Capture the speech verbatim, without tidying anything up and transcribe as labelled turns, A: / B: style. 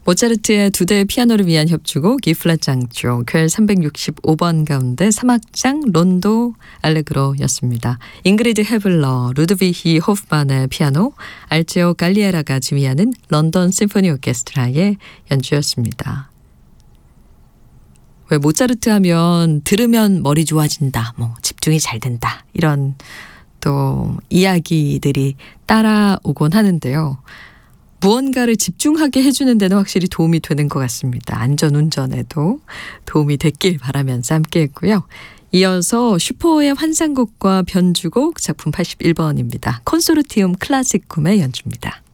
A: 모차르트의 두 대의 피아노를 위한 협주곡 E 플랫 장조 퀘 삼백육십오 번 가운데 삼 악장 론도 알레그로였습니다. 잉그리드 헤블러, 루드비히 호프만의 피아노, 알제오 갈리에라가 지휘하는 런던 심포니 오케스트라의 연주였습니다. 왜 모차르트 하면 들으면 머리 좋아진다, 뭐 집중이 잘 된다, 이런 또 이야기들이 따라오곤 하는데요. 무언가를 집중하게 해주는 데는 확실히 도움이 되는 것 같습니다. 안전운전에도 도움이 됐길 바라면서 함께 했고요. 이어서 슈퍼의 환상곡과 변주곡 작품 팔십일 번입니다. 콘소르티움 클라시쿰의 연주입니다.